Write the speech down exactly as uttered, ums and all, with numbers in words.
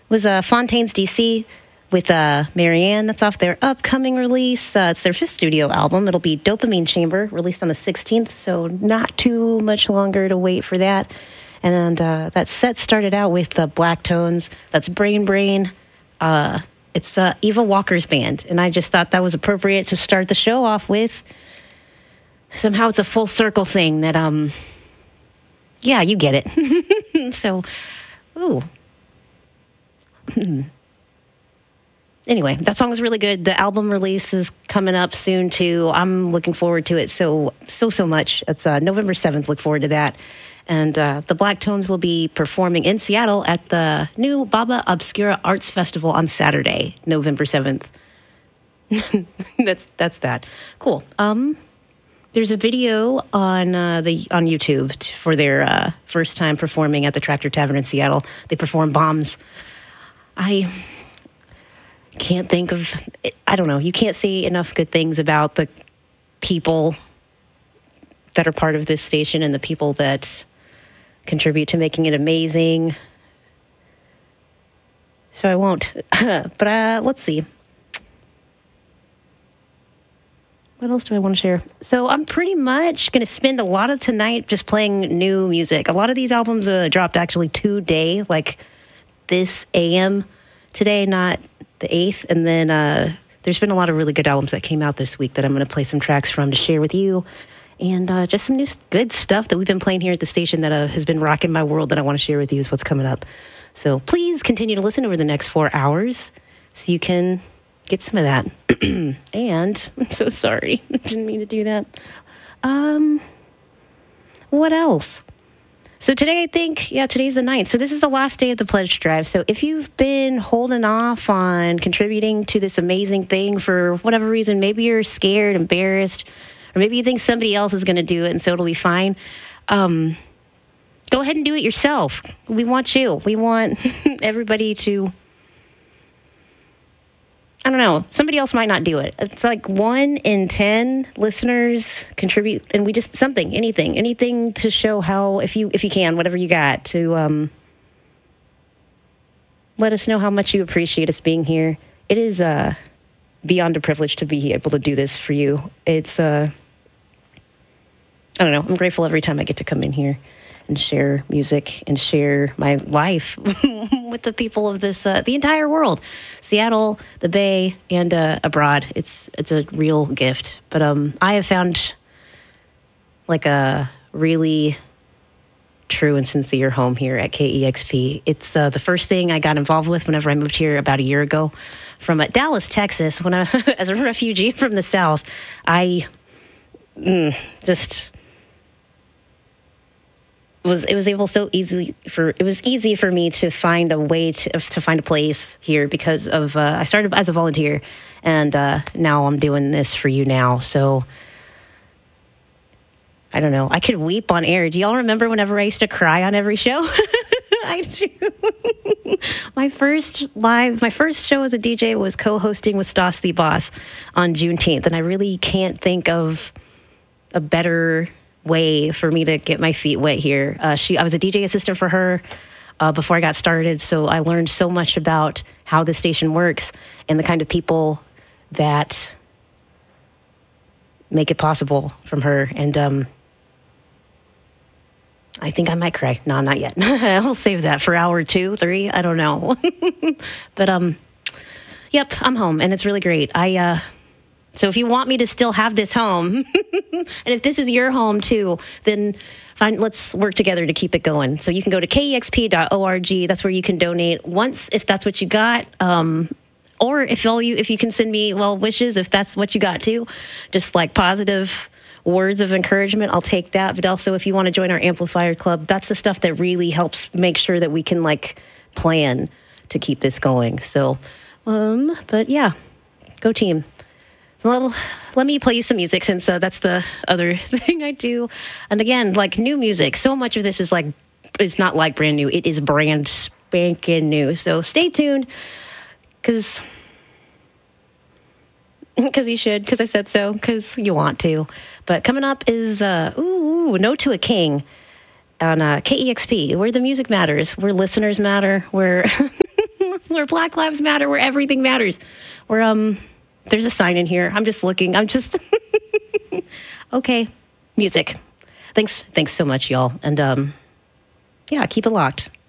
was uh, Fontaines D C with uh, Marianne. That's off their upcoming release. Uh, it's their fifth studio album. It'll be Dopamine Chamber, released on the sixteenth, so not too much longer to wait for that. And uh, that set started out with the Black Tones. That's Brain Brain. Uh, it's uh, Eva Walker's band, and I just thought that was appropriate to start the show off with. Somehow it's a full circle thing that, um, yeah, you get it. So, ooh. Anyway, that song was really good. The album release is coming up soon, too. I'm looking forward to it so, so, so much. It's uh, November seventh. Look forward to that. And uh, the Black Tones will be performing in Seattle at the new Baba Obscura Arts Festival on Saturday, November seventh. that's that's that. Cool. Um, there's a video on uh, the on YouTube t- for their uh, first time performing at the Tractor Tavern in Seattle. They perform Bombs. I can't think of, I don't know, you can't say enough good things about the people that are part of this station and the people that contribute to making it amazing. So I won't. But uh, let's see. What else do I want to share? So I'm pretty much going to spend a lot of tonight just playing new music. A lot of these albums uh, dropped actually today, like this A M today, not the eighth. And then uh, there's been a lot of really good albums that came out this week that I'm going to play some tracks from to share with you. And uh, just some new good stuff that we've been playing here at the station that uh, has been rocking my world that I want to share with you is what's coming up. So please continue to listen over the next four hours so you can get some of that. And I'm so sorry. I didn't mean to do that. Um, what else? So today, I think, yeah, today's the ninth. So this is the last day of the pledge drive. So if you've been holding off on contributing to this amazing thing for whatever reason, maybe you're scared, embarrassed, or maybe you think somebody else is going to do it and so it'll be fine. Um, go ahead and do it yourself. We want you. We want everybody to, I don't know, somebody else might not do it. It's like one in ten listeners contribute, and we just, something, anything, anything to show how, if you if you can, whatever you got, to um, let us know how much you appreciate us being here. It is uh, beyond a privilege to be able to do this for you. It's, uh, I don't know, I'm grateful every time I get to come in here and share music and share my life with the people of this, uh, the entire world, Seattle, the Bay, and uh, abroad. It's it's a real gift. But um, I have found like a really true and sincere home here at K E X P. It's uh, the first thing I got involved with whenever I moved here about a year ago from uh, Dallas, Texas. When I, as a refugee from the South, I mm, just was it was able so easily for it was easy for me to find a way to to find a place here because of uh, I started as a volunteer, and uh, now I'm doing this for you now. So I don't know. I could weep on air. Do y'all remember whenever I used to cry on every show? I do. my first live, my first show as a D J was co-hosting with Stas the Boss on Juneteenth, and I really can't think of a better way for me to get my feet wet here. Uh, she, I was a D J assistant for her uh, before I got started, so I learned so much about how the station works and the kind of people that make it possible from her. And um, I think I might cry. No, not yet. I'll save that for hour two, three. I don't know. But um, yep, I'm home, and it's really great. I uh, so if you want me to still have this home, and if this is your home too, then fine, let's work together to keep it going. So you can go to K E X P dot org. That's where you can donate once if that's what you got. Um, or if all you if you can send me well wishes if that's what you got too, just like positive words of encouragement, I'll take that. But also if you want to join our Amplifier Club, that's the stuff that really helps make sure that we can like plan to keep this going. So, um, but yeah, go team. Well, let me play you some music since uh, that's the other thing I do. And again, like new music, so much of this is like, it's not like brand new. It is brand spanking new. So stay tuned because because you should, because I said so, because you want to. But coming up is, uh, ooh, No to a King on uh, K E X P, where the music matters, where listeners matter, where where Black Lives Matter, where everything matters. Where um, there's a sign in here. I'm just looking. I'm just okay. Music. Thanks, thanks so much, y'all, and um, yeah, keep it locked.